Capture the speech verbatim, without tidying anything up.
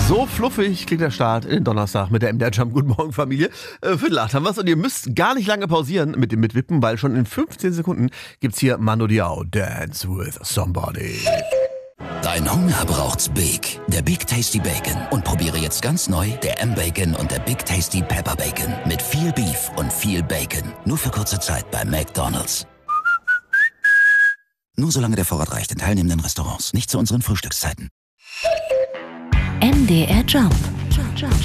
So fluffig klingt der Start in den Donnerstag mit der M D R Jump. Guten Morgen, Familie. Äh, Viertel acht haben wir's und ihr müsst gar nicht lange pausieren mit dem Mitwippen, weil schon in fünfzehn Sekunden gibt's hier Mando Diao, Dance with Somebody. Dein Hunger braucht's Big, der Big Tasty Bacon. Und probiere jetzt ganz neu der M-Bacon und der Big Tasty Pepper Bacon. Mit viel Beef und viel Bacon. Nur für kurze Zeit bei McDonald's. Nur solange der Vorrat reicht in teilnehmenden Restaurants. Nicht zu unseren Frühstückszeiten. M D R Jump.